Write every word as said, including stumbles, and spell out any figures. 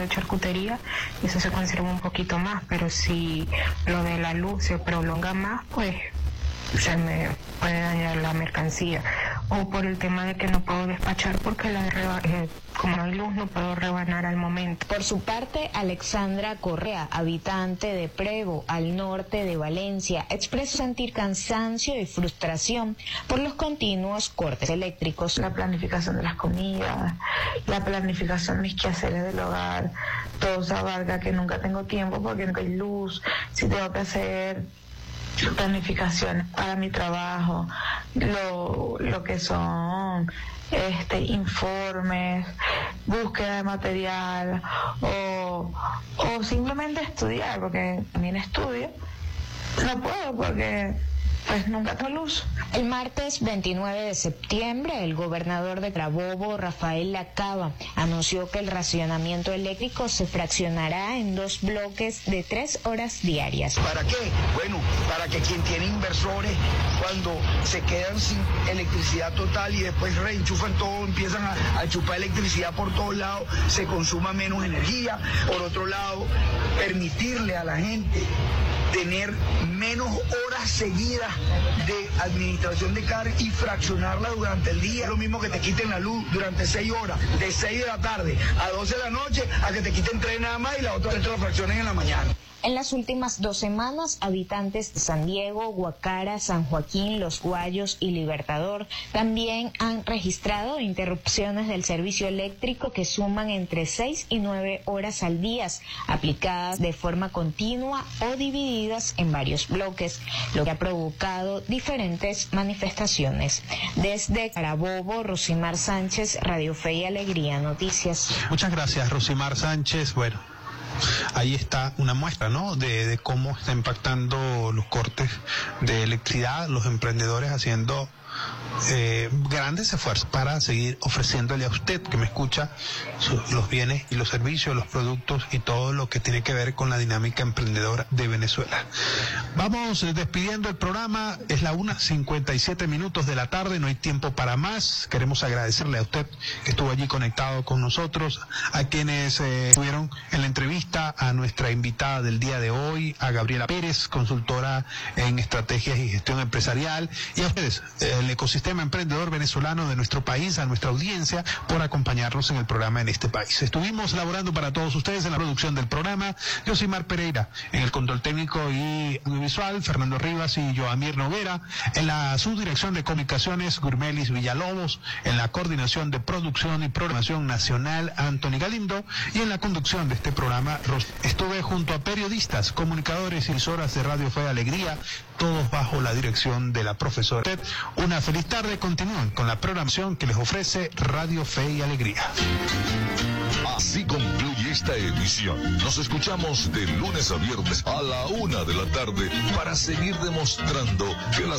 haciendo charcutería, eso se conserva un poquito más, pero si lo de la luz se prolonga más, pues se me puede dañar la mercancía. O por el tema de que no puedo despachar porque la reba- eh, como no hay luz no puedo rebanar al momento. Por su parte, Alexandra Correa, habitante de Prevo, al norte de Valencia, expresó sentir cansancio y frustración por los continuos cortes eléctricos. La planificación de las comidas, la planificación de mis quehaceres del hogar, todo se abarca que nunca tengo tiempo porque no hay luz, si tengo que hacer planificaciones para mi trabajo, lo, lo que son este informes, búsqueda de material o, o simplemente estudiar, porque también estudio, no puedo porque pues nunca tengo luz. El martes veintinueve de septiembre, el gobernador de Carabobo, Rafael Lacaba, anunció que el racionamiento eléctrico se fraccionará en dos bloques de tres horas diarias. ¿Para qué? Bueno, para que quien tiene inversores, cuando se quedan sin electricidad total y después reenchufan todo, empiezan a, a chupar electricidad por todos lados, se consuma menos energía. Por otro lado, permitirle a la gente tener menos horas seguidas de administración de carga y fraccionarla durante el día. Es lo mismo que te quiten la luz durante seis horas, de seis de la tarde a doce de la noche, a que te quiten tres nada más y la otra te la fraccionen en la mañana. En las últimas dos semanas, habitantes de San Diego, Guacara, San Joaquín, Los Guayos y Libertador también han registrado interrupciones del servicio eléctrico que suman entre seis y nueve horas al día, aplicadas de forma continua o divididas en varios bloques, lo que ha provocado diferentes manifestaciones. Desde Carabobo, Rosimar Sánchez, Radio Fe y Alegría Noticias. Muchas gracias, Rosimar Sánchez. Bueno, ahí está una muestra, ¿no?, de, de cómo está impactando los cortes de electricidad, los emprendedores haciendo eh, grandes esfuerzos para seguir ofreciéndole a usted que me escucha su, los bienes y los servicios, los productos y todo lo que tiene que ver con la dinámica emprendedora de Venezuela. Vamos eh, despidiendo el programa, es la una cincuenta y siete minutos de la tarde, no hay tiempo para más. Queremos agradecerle a usted que estuvo allí conectado con nosotros, a quienes eh, estuvieron en la entrevista, a nuestra invitada del día de hoy, a Gabriela Pérez, consultora en estrategias y gestión empresarial, y a ustedes, eh, el ecosistema emprendedor venezolano de nuestro país, a nuestra audiencia, por acompañarnos en el programa en este país. Estuvimos laborando para todos ustedes en la producción del programa, yo soy Mar Pereira, en el control técnico y audiovisual, Fernando Rivas y Joamir Noguera, en la subdirección de comunicaciones, Gurmelis Villalobos, en la coordinación de producción y programación nacional, Anthony Galindo, y en la conducción de este programa, estuve junto a periodistas, comunicadores y emisoras de Radio Fe y Alegría, todos bajo la dirección de la profesora. Una feliz tarde, continúen con la programación que les ofrece Radio Fe y Alegría. Así concluye esta emisión. Nos escuchamos de lunes a viernes a la una de la tarde para seguir demostrando que las